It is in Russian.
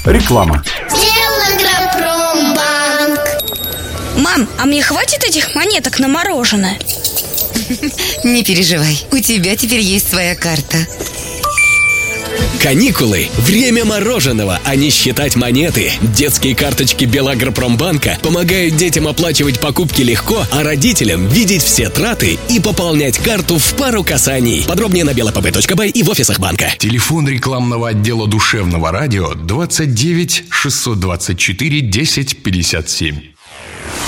Реклама. Мам, а мне хватит этих монеток на мороженое? Не переживай, у тебя теперь есть своя карта. Каникулы – время мороженого, а не считать монеты. Детские карточки Белагропромбанка помогают детям оплачивать покупки легко, а родителям видеть все траты и пополнять карту в пару касаний. Подробнее на belapb.by и в офисах банка. Телефон рекламного отдела душевного радио 29 624 10 57.